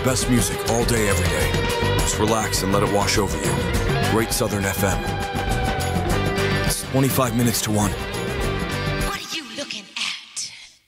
best music all day, every day. Just relax and let it wash over you. Great Southern FM. It's 25 minutes to 1.